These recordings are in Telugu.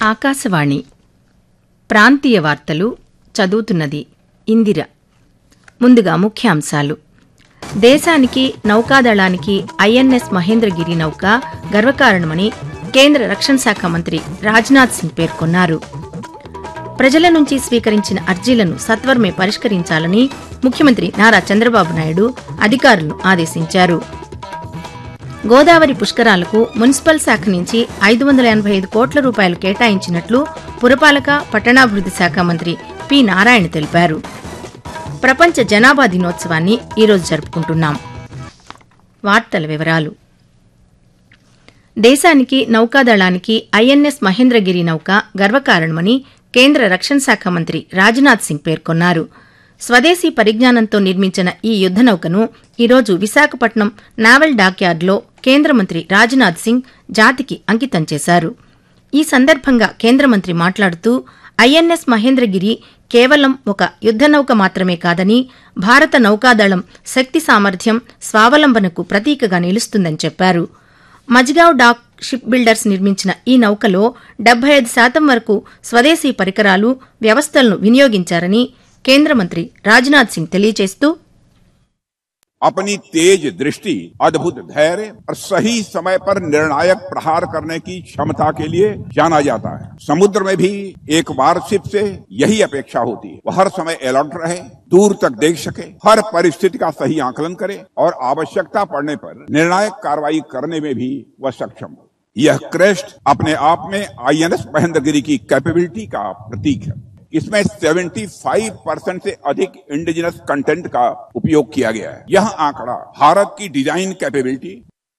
ఆకాశవాణి ప్రాంతీయ వార్తలు చదువుతున్నది ఇందిర. ముందుగా ముఖ్యాంశాలు. దేశానికి నౌకాదళానికి ఐఎన్ఎస్ మహేంద్రగిరి నౌక గర్వకారణమని కేంద్ర రక్షణ శాఖ మంత్రి రాజ్నాథ్ సింగ్ పేర్కొన్నారు. ప్రజల నుంచి స్వీకరించిన అర్జీలను సత్వరమే పరిష్కరించాలని ముఖ్యమంత్రి నారా చంద్రబాబు నాయుడు అధికారులను ఆదేశించారు. గోదావరి పుష్కరాలకు మున్సిపల్ శాఖ నుంచి 585 కోట్ల రూపాయలు కేటాయించినట్లు పురపాలక పట్టణాభివృద్ది శాఖ మంత్రి పి. నారాయణ తెలిపారు. ప్రపంచ జనాభా దినోత్సవాన్ని ఈరోజు జరుపుకుంటున్నాం. వార్తల వివరాలు. దేశానికి నౌకాదళానికి ఐఎన్ఎస్ మహేంద్రగిరి నౌక గర్వకారణమని కేంద్ర రక్షణ శాఖ మంత్రి రాజ్నాథ్ సింగ్ పేర్కొన్నారు. స్వదేశీ పరిజ్ఞానంతో నిర్మించిన ఈ యుద్ద నౌకను ఈరోజు విశాఖపట్నం నావల్ డాక్యార్డ్లో కేంద్ర మంత్రి రాజ్నాథ్ సింగ్ జాతికి అంకితం చేశారు. ఈ సందర్భంగా కేంద్ర మంత్రి మాట్లాడుతూ ఐఎన్ఎస్ మహేంద్రగిరి కేవలం ఒక యుద్ద నౌక మాత్రమే కాదని భారత నౌకాదళం శక్తి సామర్థ్యం స్వావలంబనకు ప్రతీకగా నిలుస్తుందని చెప్పారు. మజ్గావ్ డాక్ షిప్ బిల్డర్స్ నిర్మించిన ఈ నౌకలో 75% వరకు స్వదేశీ పరికరాలు వ్యవస్థలను వినియోగించారని కేంద్ర మంత్రి రాజ్నాథ్ సింగ్ తెలియజేస్తూ अपनी तेज दृष्टि, अद्भुत धैर्य और सही समय पर निर्णायक प्रहार करने की क्षमता के लिए जाना जाता है. समुद्र में भी एक वारशिप से यही अपेक्षा होती है. वह हर समय अलर्ट रहे, दूर तक देख सके, हर परिस्थिति का सही आकलन करे और आवश्यकता पड़ने पर निर्णायक कार्रवाई करने में भी वह सक्षम हो. यह क्रेस्ट अपने आप में आईएनएस महेंद्रगिरी की कैपेबिलिटी का प्रतीक है. इसमें 75% से अधिक इंडिजिनस कंटेंट का उपयोग किया गया है. यह आंकड़ा भारत की डिजाइन कैपेबिलिटी.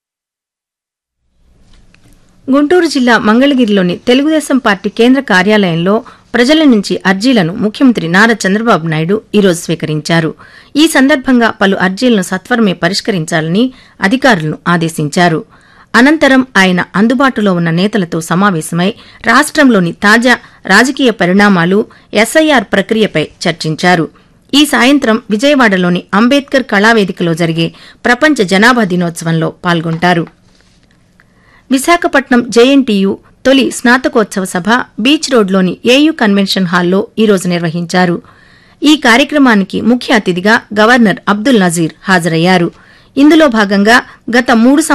గుంటూరు జిల్లా మంగళగిరిలోని తెలుగుదేశం పార్టీ కేంద్ర కార్యాలయంలో ప్రజల నుంచి అర్జీలను ముఖ్యమంత్రి నారా చంద్రబాబు నాయుడు ఈరోజు స్వీకరించారు. ఈ సందర్భంగా పలు అర్జీలను సత్వరమే పరిష్కరించాలని అధికారులను ఆదేశించారు. అనంతరం ఆయన అందుబాటులో ఉన్న నేతలతో సమావేశమై రాష్ట్రంలోని తాజా రాజకీయ పరిణామాలు, ఎస్ఐఆర్ ప్రక్రియపై చర్చించారు. ఈ సాయంత్రం విజయవాడలోని అంబేద్కర్ కళావేదికలో జరిగే ప్రపంచ జనాభా దినోత్సవంలో పాల్గొంటారు. విశాఖపట్నం జేఎన్టీయూ తొలి స్నాతకోత్సవ సభ బీచ్ రోడ్లోని ఏయూ కన్వెన్షన్ హాల్లో ఈరోజు నిర్వహించారు. ఈ కార్యక్రమానికి ముఖ్య అతిథిగా గవర్నర్ అబ్దుల్ నజీర్ హాజరయ్యారు. ఇందులో భాగంగా గత 3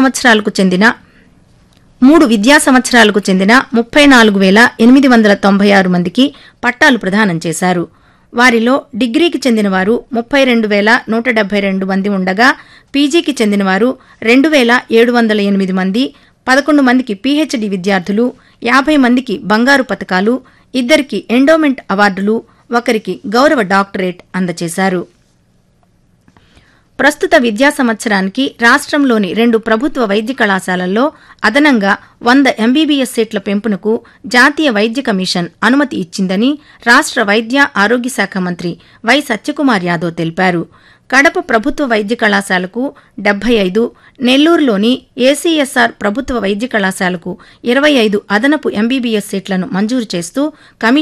విద్యా సంవత్సరాలకు చెందిన 34,896 మందికి పట్టాలు ప్రదానం చేశారు. వారిలో డిగ్రీకి చెందినవారు 32,172 మంది ఉండగా పీజీకి చెందినవారు 2,708 మంది, 11 మందికి పీహెచ్డీ విద్యార్థులు, 50 మందికి బంగారు పతకాలు, 2కి ఎండోమెంట్ అవార్డులు, 1కి గౌరవ డాక్టరేట్ అందజేశారు. ప్రస్తుత విద్యా సంవత్సరానికి రాష్ట్రంలోని 2 ప్రభుత్వ వైద్య కళాశాలల్లో అదనంగా 100 ఎంబీబీఎస్ సీట్ల పెంపునకు జాతీయ వైద్య కమిషన్ అనుమతి ఇచ్చిందని రాష్ట్ర వైద్య ఆరోగ్య శాఖ మంత్రి వై. సత్యకుమార్ యాదవ్ తెలిపారు. కడప ప్రభుత్వ వైద్య కళాశాలకు 75, నెల్లూరులోని ఏసీఎస్ఆర్ ప్రభుత్వ వైద్య కళాశాలకు 25 అదనపు ఎంబీబీఎస్ సీట్లను మంజూరు చేస్తూ కమిషన్